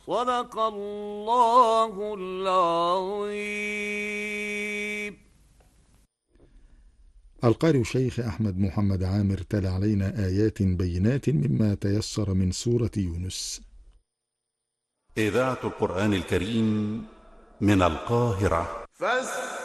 صدق الله العظيم. القارئ الشيخ أحمد محمد عامر تلا علينا آيات بينات مما تيسر من سورة يونس. إذاعة القرآن الكريم من القاهرة.